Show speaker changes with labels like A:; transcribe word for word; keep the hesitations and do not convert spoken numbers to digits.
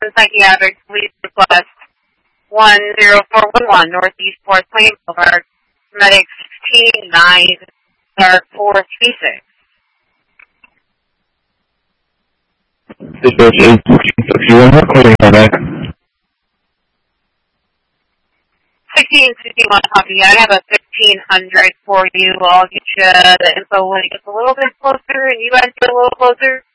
A: Psychiatric Police Request one zero four one one, Northeast Fourth Plain Boulevard, Medic sixteen nine, start four three six.
B: Dispatch eight sixteen sixty-one, how can we connect?
A: sixteen sixty-one, copy. I have a fifteen hundred for you. I'll get you the info when it gets a little bit closer and you guys get a little closer.